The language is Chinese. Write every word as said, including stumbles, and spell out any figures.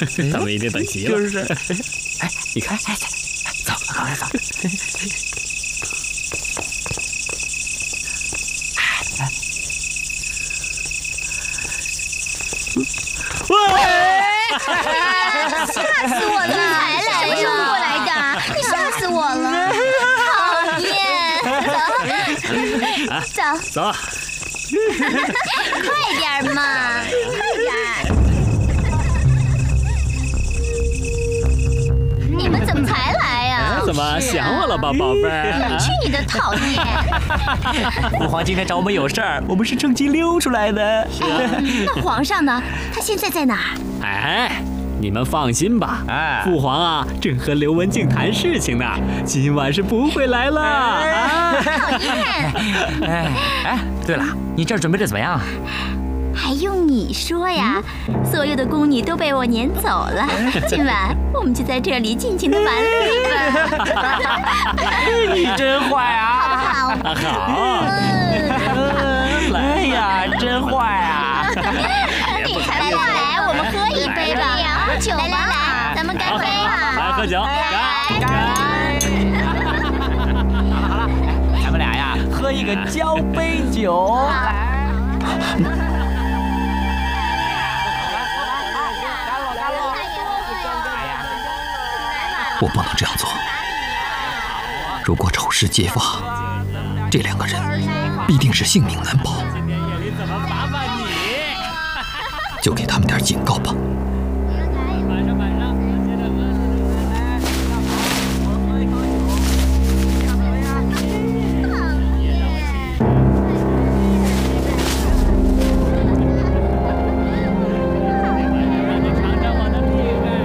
他们一定等急了。 就是，哎，你看，哎，走，快走。 喂！吓死我了！你才来呀？冲过来的，你吓死我了！讨厌！走走， 快点嘛！哎呀！你们怎么才来呀？ 怎么想我了吧，宝贝儿？ 去你的讨厌！ 父皇今天找我们有事儿，我们是趁机溜出来的。 那皇上呢？他现在在哪儿？ 哎，你们放心吧， 哎， 父皇啊，正和刘文静谈事情呢，今晚是不会来了。啊， 讨厌！ 哎哎，对了，你这儿准备的怎么样？ 还用你说呀？所有的宫女都被我撵走了，今晚我们就在这里尽情的玩乐吧。 你真坏啊！ 好不好？ 好。 哎呀，真坏啊！ 来来来，我们喝一杯吧。喝酒吧，来来来，咱们干杯吧！ 来喝酒，干干！ 好了好了，咱们俩呀，喝一个交杯酒。 我不能这样做。如果丑事揭发，这两个人必定是性命难保。就给他们点警告吧。